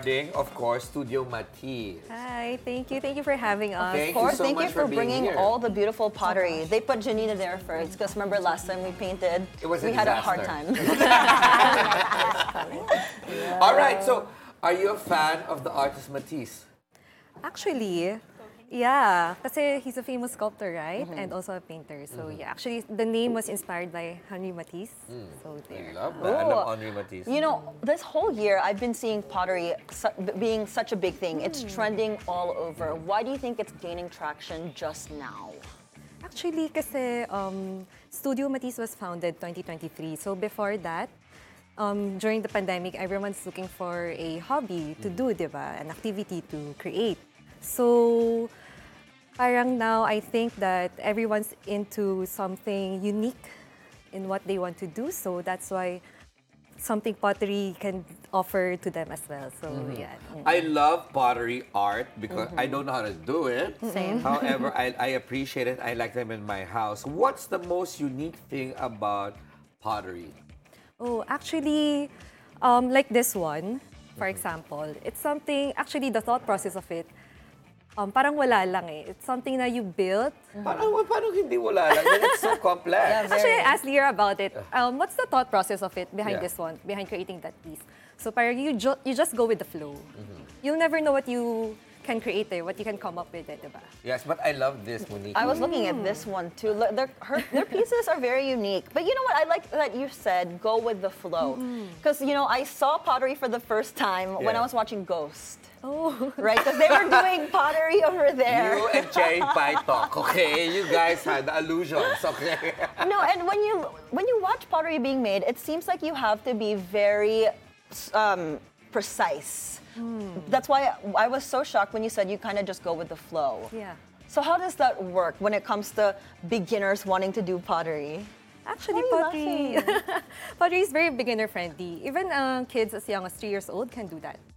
boarding, of course, Studio Mati. Hi, thank you. Thank you for having us. Thank Of course, you so thank you much for for being bringing here. all the beautiful pottery. They put Janina there first, because remember last time we painted, It was a we had a hard disaster. time. All right, so are you a fan of the artist Matisse? Actually, yeah, kasi he's a famous sculptor, right? And also a painter. So yeah, actually, the name was inspired by Henri Matisse. So I there. love that. I Ooh. love Henri Matisse. You know, this whole year I've been seeing pottery being such a big thing. It's trending all over. Why do you think it's gaining traction just now? Actually, kasi Studio Matisse was founded 2023. So before that, during the pandemic, everyone's looking for a hobby to do, di ba? An activity to create. So parang now I think that everyone's into something unique in what they want to do. So that's why something pottery can offer to them as well. So yeah. I love pottery art because I don't know how to do it. Same. However, I appreciate it. I like them in my house. What's the most unique thing about pottery? Oh, actually, like this one, for example, it's something, actually the thought process of it, parang wala lang eh. It's something that you built. Paano hindi wala lang? It's so complex. Yeah, Actually, I asked Lyra about it. What's the thought process of it behind Yeah. this one, behind creating that piece? So parang you just go with the flow. You'll never know what you can create there, what you can come up with it, diba? Yes, but I love this, Monique. I was looking at this one too. Look, their pieces are very unique. But you know what? I like that you said go with the flow. Because, you know, I saw pottery for the first time when Yeah. I was watching Ghost. Oh. Right? Because they were doing pottery over there. You and Cherry Pie talk, okay? You guys had illusions, okay? No, and when you watch pottery being made, it seems like you have to be very precise. That's why I was so shocked when you said you kind of just go with the flow. Yeah. So how does that work when it comes to beginners wanting to do pottery? Actually, Why are you pottery is very beginner friendly. Even kids as young as 3 years old can do that.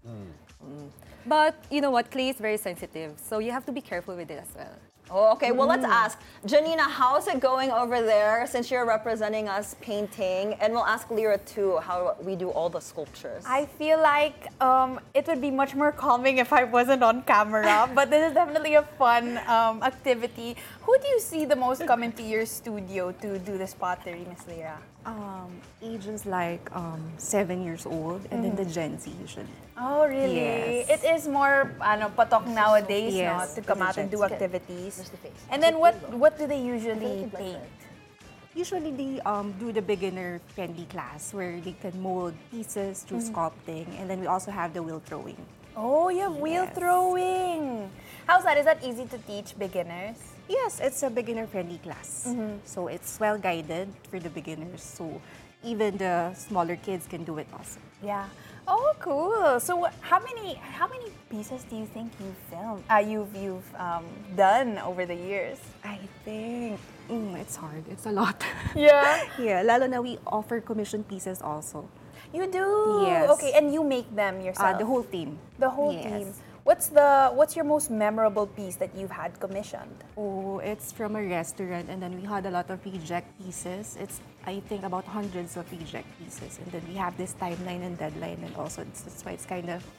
But you know what? Clay is very sensitive, so you have to be careful with it as well. Oh, okay. Well, let's ask Janina, how's it going over there since you're representing us painting? And we'll ask Lyra too how we do all the sculptures. I feel like it would be much more calming if I wasn't on camera, but this is definitely a fun activity. Who do you see the most come into your studio to do this pottery, Miss Lyra? Ages like 7 years old, and then the Gen Z usually. Oh, really? Yes. It is more patok nowadays, Yes, no, to come for the out and do Gen Z. activities. Just the face. And then what do they usually paint? Usually they do the beginner-friendly class where they can mold pieces through sculpting, and then we also have the wheel throwing. Oh, you have wheel Yes. throwing. How's that? Is that easy to teach beginners? Yes, it's a beginner-friendly class, so it's well-guided for the beginners. So even the smaller kids can do it also. Yeah. Oh, cool. So how many pieces do you think you've filmed? You've done over the years? I think it's hard. It's a lot. Yeah. Yeah, lalo na we offer commission pieces also. You do. Yes. Okay, and you make them yourself. The whole team. The whole Yes. team. What's your most memorable piece that you've had commissioned? Oh, it's from a restaurant, and then we had a lot of reject pieces. It's, I think, about hundreds of reject pieces, and then we have this timeline and deadline, and also that's why it's kind of,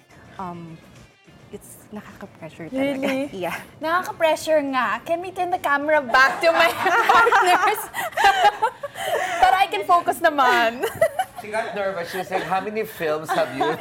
it's nakaka-pressure talaga. Really? Yeah. Nakaka-pressure nga. Can we turn the camera back to my partners? Para I can focus naman. She got nervous. She said, how many films have you?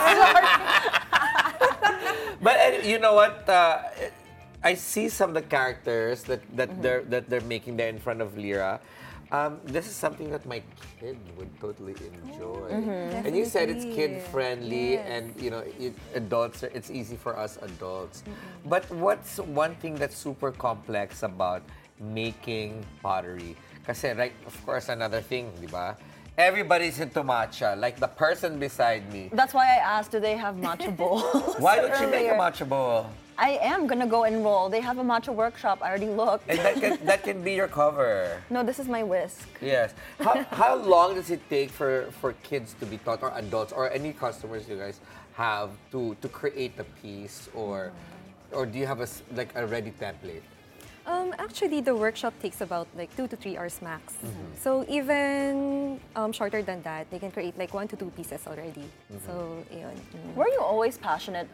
But you know what? I see some of the characters that they're making there in front of Lyra. This is something that my kid would totally enjoy. And you said it's kid friendly, and you know, adults. It's easy for us adults. But what's one thing that's super complex about making pottery? Kasi, right, of course, another thing, di ba? Everybody's into matcha, like the person beside me. That's why I asked, do they have matcha bowls? Why don't you make a earlier? matcha bowl? I am gonna go enroll. They have a matcha workshop. I already looked. And that can be your cover. No, this is my whisk. Yes. How long does it take for kids to be taught, or adults, or any customers you guys have to create a piece, or do you have a ready template? Actually, the workshop takes about like 2 to 3 hours max. So even shorter than that, they can create like 1 to 2 pieces already. So, yun. Were you always passionate